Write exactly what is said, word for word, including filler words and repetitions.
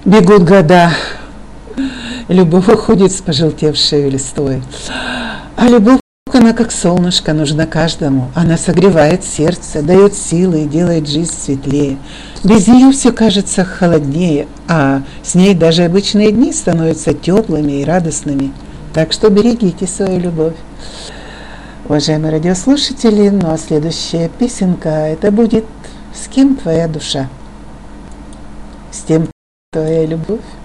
Бегут года, любовь уходит с пожелтевшей листвой. А любовь, она как солнышко, нужна каждому. Она согревает сердце, дает силы и делает жизнь светлее. Без нее все кажется холоднее, а с ней даже обычные дни становятся теплыми и радостными. Так что берегите свою любовь. Уважаемые радиослушатели, ну а следующая песенка, это будет «С кем твоя душа?» С тем твоя любовь.